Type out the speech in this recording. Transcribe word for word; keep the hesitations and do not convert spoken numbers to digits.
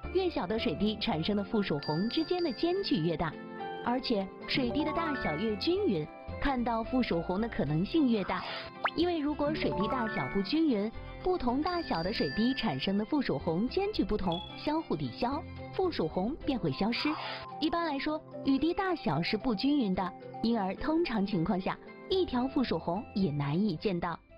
越小的水滴产生的附属红之间的间距越大，而且水滴的大小越均匀，看到附属红的可能性越大。因为如果水滴大小不均匀，不同大小的水滴产生的附属红间距不同，相互抵消，附属红便会消失。一般来说，雨滴大小是不均匀的，因而通常情况下，一条附属红也难以见到。